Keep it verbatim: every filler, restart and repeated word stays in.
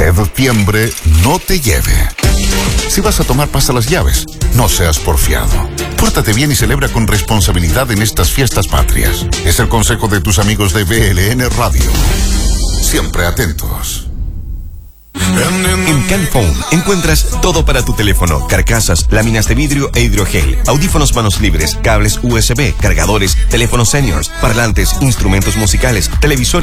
septiembre no te lleve. Si vas a tomar, pasa las llaves. No seas porfiado. Pórtate bien y celebra con responsabilidad en estas fiestas patrias. Es el consejo de tus amigos de B L N Radio. Siempre atentos. En Canphone encuentras todo para tu teléfono: carcasas, láminas de vidrio e hidrogel, audífonos manos libres, cables U S B, cargadores, teléfonos seniors, parlantes, instrumentos musicales, televisores